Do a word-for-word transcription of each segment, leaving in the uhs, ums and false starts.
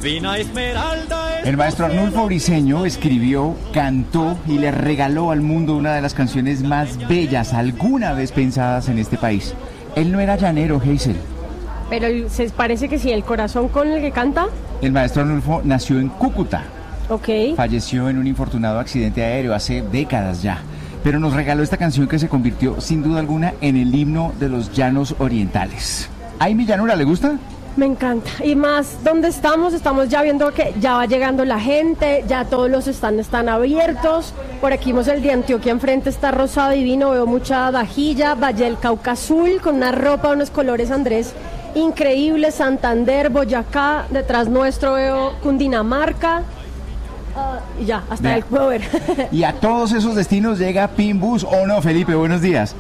Fina esmeralda. El maestro Arnulfo Briceño escribió, cantó y le regaló al mundo una de las canciones más bellas alguna vez pensadas en este país. Él no era llanero, Hazel. Pero se parece que sí, el corazón con el que canta. El maestro Arnulfo nació en Cúcuta. Ok. Falleció en un infortunado accidente aéreo hace décadas ya. Pero nos regaló esta canción que se convirtió, sin duda alguna, en el himno de los llanos orientales. ¿Ay, mi llanura, le gusta? Me encanta. Y más, ¿dónde estamos? Estamos ya viendo que ya va llegando la gente, ya todos los stands están abiertos. Por aquí vemos el de Antioquia enfrente, está rosado divino, veo mucha vajilla, Valle del Cauca azul, con una ropa, unos colores, Andrés, increíbles. Santander, Boyacá, detrás nuestro veo Cundinamarca. Uh, y ya, hasta Vea. el puedo ver. Y a todos esos destinos llega Pinbus, ¿o no, Felipe? Buenos días.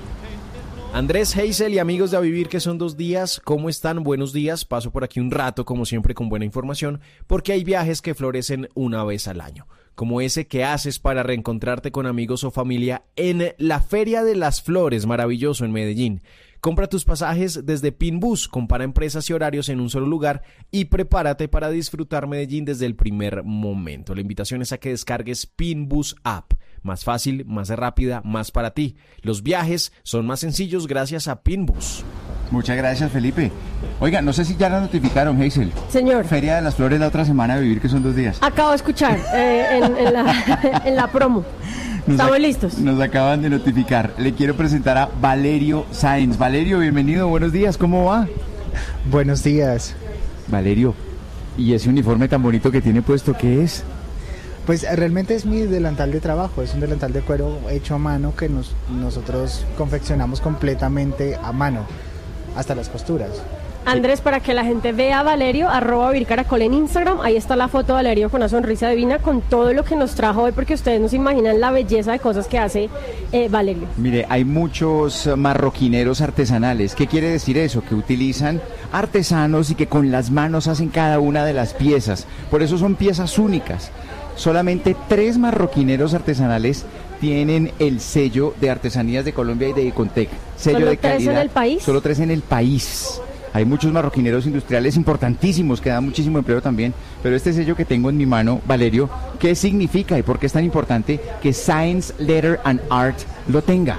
Andrés, Hazel y amigos de A Vivir, que son dos días, ¿cómo están? Buenos días, paso por aquí un rato, como siempre, con buena información, porque hay viajes que florecen una vez al año, como ese que haces para reencontrarte con amigos o familia en la Feria de las Flores, maravilloso, en Medellín. Compra tus pasajes desde Pinbus, compara empresas y horarios en un solo lugar y prepárate para disfrutar Medellín desde el primer momento. La invitación es a que descargues Pinbus App. Más fácil, más rápida, más para ti. Los viajes son más sencillos gracias a Pinbus. Muchas gracias, Felipe. Oiga, no sé si ya la notificaron, Hazel. Señor. Feria de las Flores la otra semana, de Vivir, que son dos días. Acabo de escuchar eh, en, en, la, en la promo. Nos Estamos ac- listos. Nos acaban de notificar. Le quiero presentar a Valerio Sáenz. Valerio, bienvenido, buenos días, ¿cómo va? Buenos días. Valerio, ¿y ese uniforme tan bonito que tiene puesto, qué es? Pues realmente es mi delantal de trabajo, es un delantal de cuero hecho a mano que nos, nosotros confeccionamos completamente a mano, hasta las costuras. Andrés, para que la gente vea a Valerio, arroba Vir Caracol en Instagram, ahí está la foto de Valerio con una sonrisa divina, con todo lo que nos trajo hoy, porque ustedes no se imaginan la belleza de cosas que hace eh, Valerio. Mire, hay muchos marroquineros artesanales. ¿Qué quiere decir eso? Que utilizan artesanos y que con las manos hacen cada una de las piezas. Por eso son piezas únicas. Solamente tres marroquineros artesanales tienen el sello de Artesanías de Colombia y de Icontec. Sello ¿Solo de tres calidad. en el país? Solo tres en el país. Hay muchos marroquineros industriales importantísimos que dan muchísimo empleo también, pero este sello que tengo en mi mano, Valerio, ¿qué significa y por qué es tan importante que Science, Letter and Art lo tenga?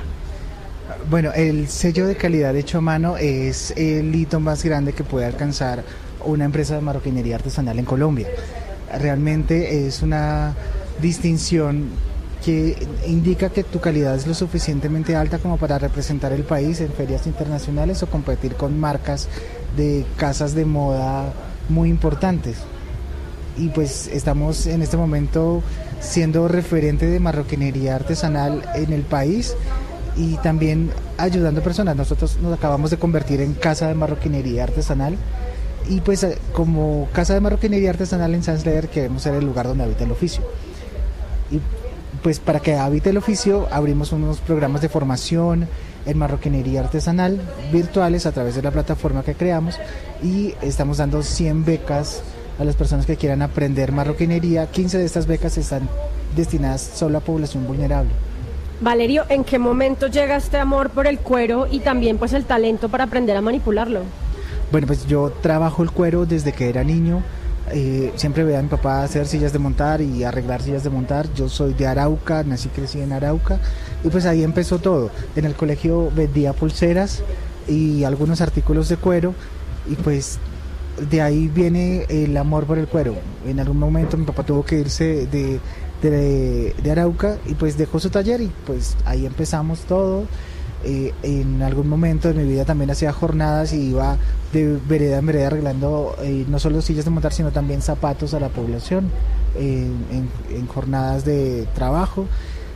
Bueno, el sello de calidad hecho a mano es el hito más grande que puede alcanzar una empresa de marroquinería artesanal en Colombia. Realmente es una distinción que indica que tu calidad es lo suficientemente alta como para representar el país en ferias internacionales o competir con marcas de casas de moda muy importantes. Y pues estamos en este momento siendo referente de marroquinería artesanal en el país y también ayudando personas. Nosotros nos acabamos de convertir en casa de marroquinería artesanal y pues como casa de marroquinería artesanal en Science Leather queremos ser el lugar donde habita el oficio. Y pues para que habite el oficio abrimos unos programas de formación en marroquinería artesanal virtuales a través de la plataforma que creamos y estamos dando cien becas a las personas que quieran aprender marroquinería. quince de estas becas están destinadas solo a población vulnerable. Valerio, ¿en qué momento llega este amor por el cuero y también pues el talento para aprender a manipularlo? Bueno, pues yo trabajo el cuero desde que era niño. Eh, siempre veía a mi papá hacer sillas de montar y arreglar sillas de montar. Yo soy de Arauca, nací y crecí en Arauca y pues ahí empezó todo. En el colegio vendía pulseras y algunos artículos de cuero y pues de ahí viene el amor por el cuero. En algún momento mi papá tuvo que irse de, de, de Arauca y pues dejó su taller y pues ahí empezamos todo. Eh, en algún momento de mi vida también hacía jornadas y iba de vereda en vereda arreglando eh, no solo sillas de montar sino también zapatos a la población eh, en, en jornadas de trabajo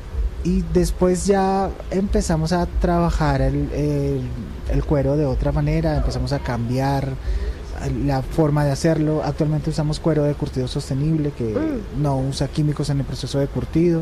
y después ya empezamos a trabajar el, el, el cuero de otra manera, empezamos a cambiar la forma de hacerlo. Actualmente usamos cuero de curtido sostenible que mm. no usa químicos en el proceso de curtido.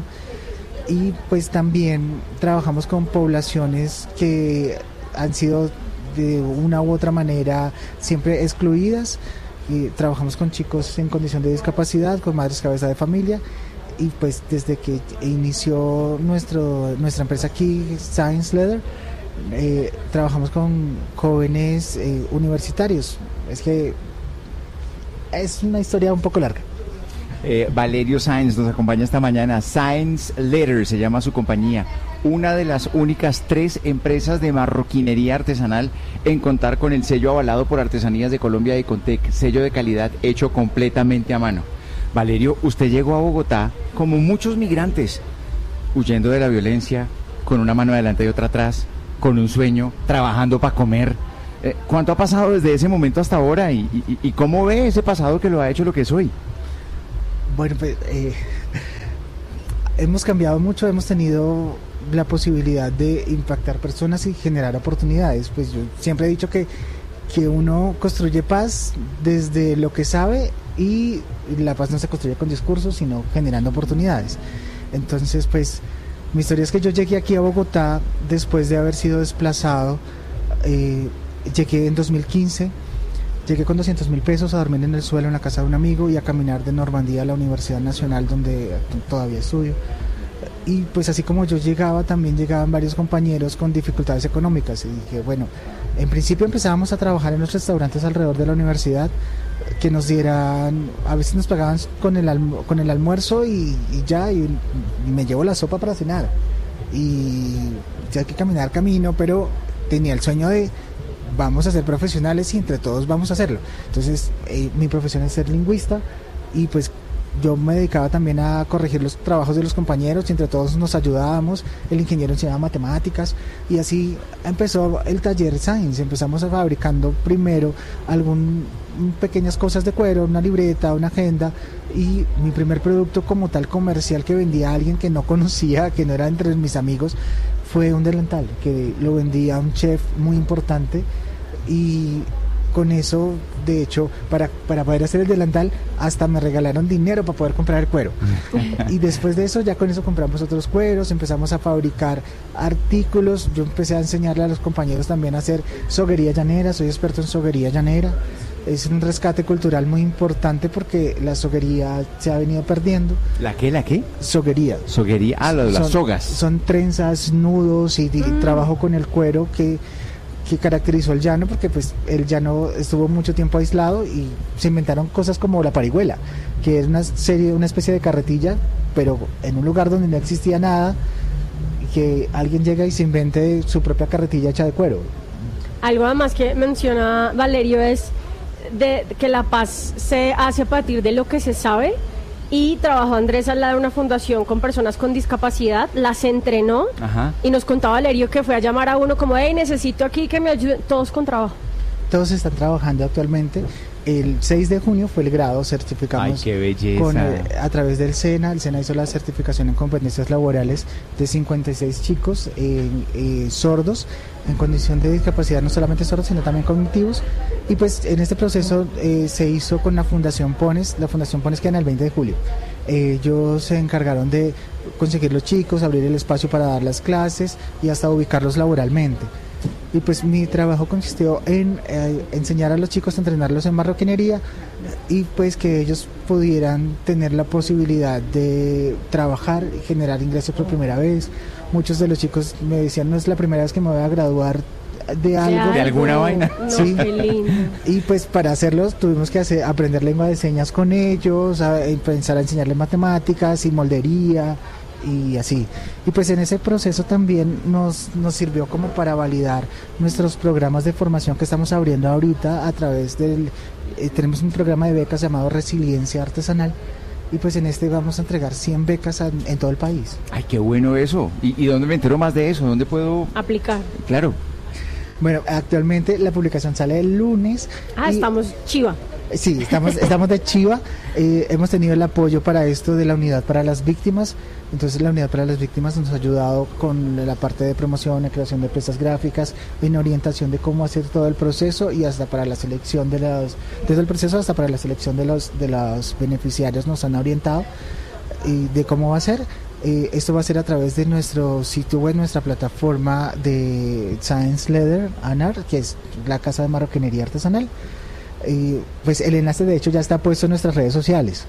Y pues también trabajamos con poblaciones que han sido de una u otra manera siempre excluidas y trabajamos con chicos en condición de discapacidad, con madres cabeza de familia y pues desde que inició nuestro nuestra empresa aquí, Science Leather, eh, trabajamos con jóvenes eh, universitarios. Es que es una historia un poco larga. Eh, Valerio Sáenz nos acompaña esta mañana. Sáenz Leather se llama su compañía, una de las únicas tres empresas de marroquinería artesanal en contar con el sello avalado por Artesanías de Colombia y Contec, sello de calidad hecho completamente a mano. Valerio, usted llegó a Bogotá como muchos migrantes, huyendo de la violencia, con una mano adelante y otra atrás, con un sueño, trabajando para comer. Eh, ¿Cuánto ha pasado desde ese momento hasta ahora y, y, y cómo ve ese pasado que lo ha hecho lo que es hoy? Bueno, pues eh, hemos cambiado mucho, hemos tenido la posibilidad de impactar personas y generar oportunidades. Pues yo siempre he dicho que, que uno construye paz desde lo que sabe, y la paz no se construye con discursos, sino generando oportunidades. Entonces, pues mi historia es que yo llegué aquí a Bogotá después de haber sido desplazado. Eh, llegué en dos mil quince. Llegué con doscientos mil pesos a dormir en el suelo en la casa de un amigo y a caminar de Normandía a la Universidad Nacional, donde todavía estudio. Y pues así como yo llegaba, también llegaban varios compañeros con dificultades económicas. Y dije, bueno, en principio empezábamos a trabajar en los restaurantes alrededor de la universidad, que nos dieran, a veces nos pagaban con el, alm- con el almuerzo y, y ya, y, y me llevo la sopa para cenar. Y ya hay que caminar camino, pero tenía el sueño de vamos a ser profesionales y entre todos vamos a hacerlo. Entonces eh, mi profesión es ser lingüista, y pues yo me dedicaba también a corregir los trabajos de los compañeros y entre todos nos ayudábamos. El ingeniero enseñaba matemáticas y así empezó el taller Sáenz. Empezamos a fabricando primero algún pequeñas cosas de cuero, una libreta, una agenda, y mi primer producto como tal comercial que vendía a alguien que no conocía, que no era entre mis amigos, fue un delantal que lo vendía a un chef muy importante. Y con eso, de hecho, para, para poder hacer el delantal, hasta me regalaron dinero para poder comprar el cuero. Y después de eso, ya con eso compramos otros cueros, empezamos a fabricar artículos. Yo empecé a enseñarle a los compañeros también a hacer soguería llanera, soy experto en soguería llanera. Es un rescate cultural muy importante porque la soguería se ha venido perdiendo. ¿La qué, la qué? Soguería. Soguería, ah, lo de las son, sogas. Son trenzas, nudos y, y mm. trabajo con el cuero que... que caracterizó el llano, porque pues el llano estuvo mucho tiempo aislado y se inventaron cosas como la parihuela, que es una serie, una especie de carretilla, pero en un lugar donde no existía nada, que alguien llega y se invente su propia carretilla hecha de cuero. Algo además que menciona Valerio es de que la paz se hace a partir de lo que se sabe. Y trabajó Andrés al lado de una fundación con personas con discapacidad, las entrenó. Ajá. Y nos contaba Valerio que fue a llamar a uno como, hey, necesito aquí que me ayuden, todos con trabajo. Todos están trabajando actualmente. El seis de junio fue el grado, certificamos. Ay, qué belleza. Con, eh, a través del SENA, el SENA hizo la certificación en competencias laborales de cincuenta y seis chicos eh, eh, sordos, en condición de discapacidad, no solamente sordos, sino también cognitivos. Y pues en este proceso eh, se hizo con la Fundación Pones, la Fundación Pones queda en el veinte de julio. Eh, ellos se encargaron de conseguir los chicos, abrir el espacio para dar las clases y hasta ubicarlos laboralmente. Y pues mi trabajo consistió en eh, enseñar a los chicos a entrenarlos en marroquinería y pues que ellos pudieran tener la posibilidad de trabajar y generar ingresos por primera vez. Muchos de los chicos me decían, no es la primera vez que me voy a graduar de algo, de alguna vaina. No, sí. Qué lindo. Y pues para hacerlos tuvimos que hacer, aprender lengua de señas con ellos, a, empezar a enseñarles matemáticas y moldería y así. Y pues en ese proceso también nos, nos sirvió como para validar nuestros programas de formación que estamos abriendo ahorita a través del... Eh, tenemos un programa de becas llamado Resiliencia Artesanal, y pues en este vamos a entregar cien becas a, en todo el país. Ay, qué bueno eso. ¿Y, ¿Y dónde me entero más de eso? ¿Dónde puedo...? Aplicar. Claro. Bueno, actualmente la publicación sale el lunes. Ah, y, estamos chiva. Sí, estamos, estamos de chiva. Eh, hemos tenido el apoyo para esto de la Unidad para las Víctimas. Entonces la Unidad para las Víctimas nos ha ayudado con la parte de promoción, la creación de piezas gráficas, en orientación de cómo hacer todo el proceso y hasta para la selección de los, desde el proceso hasta para la selección de los, de los beneficiarios nos han orientado y de cómo va a ser. Eh, esto va a ser a través de nuestro sitio web, nuestra plataforma de Sáenz Leather and Art, que es la casa de marroquinería artesanal. Eh, pues el enlace de hecho ya está puesto en nuestras redes sociales,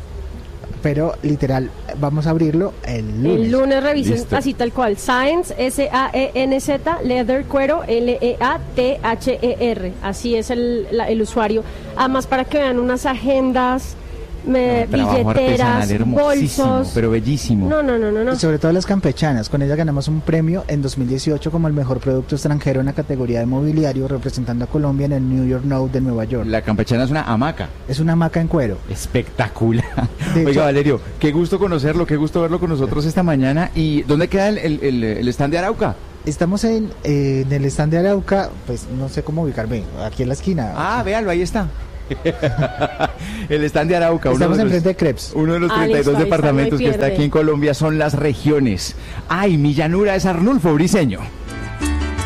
pero literal vamos a abrirlo el lunes. El lunes revisen. Listo. Así tal cual, Sáenz, S A E N Z, Leather, cuero, L E A T H E R, así es el, la, el usuario. Además, para que vean unas agendas, me, No, trabajo billeteras, artesanal hermosísimo, bolsos. pero bellísimo. No, no, no, no, no. Y sobre todo las campechanas, con ella ganamos un premio en dos mil dieciocho como el mejor producto extranjero en la categoría de mobiliario, representando a Colombia en el New York Note de Nueva York. La campechana es una hamaca. Es una hamaca en cuero. Espectacular. De Oiga, hecho- Valerio, qué gusto conocerlo, qué gusto verlo con nosotros esta mañana. ¿Y dónde queda el, el, el- el stand de Arauca? Estamos en, eh, en el stand de Arauca, pues no sé cómo ubicarme, aquí en la esquina. Ah, véalo, ahí está. El stand de Arauca. Estamos uno de enfrente los- de Crepes. Uno de los Ah, treinta y dos listo, ahí está, departamentos no hay que está pierde. aquí en Colombia son las regiones. Ay, mi llanura es Arnulfo Briseño.